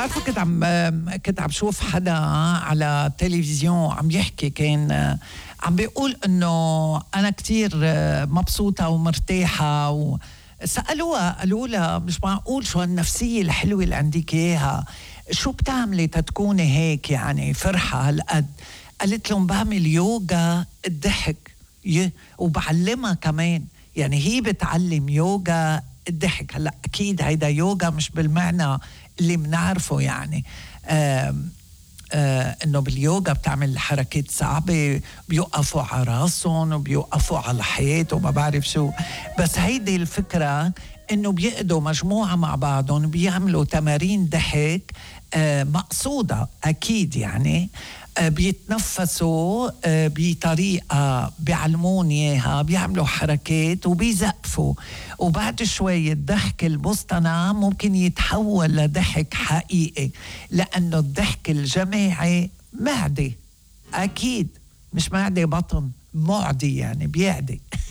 بتعرفوا كنت عم شوف حدا على تلفزيون عم يحكي، كان عم بيقول انه انا كتير مبسوطة ومرتاحة، سألوها قالوا لها مش معقول شو هالنفسية الحلوة اللي عندك اياها، شو بتعملي تتكوني هيك يعني فرحة هالقد؟ قالت لهم بعمل يوغا الضحك وبعلمها كمان، يعني هي بتعلم يوغا الضحك. هلا اكيد هيدا يوغا مش بالمعنى اللي بنعرفه، يعني انه باليوغا بتعمل حركات صعبة، بيوقفوا على راسهم وبيوقفوا على الحيط وما بعرف شو، بس هيدي الفكرة انه بيقدوا مجموعة مع بعضهم بيعملوا تمارين ضحك مقصودة اكيد، يعني بيتنفسوا بطريقة بيعلمون إياها، بيعملوا حركات وبيزقفوا، وبعد شوي الضحك المصطنع ممكن يتحول لضحك حقيقي، لأنه الضحك الجماعي معدي، أكيد مش معدي بطن، معدي يعني بيعدي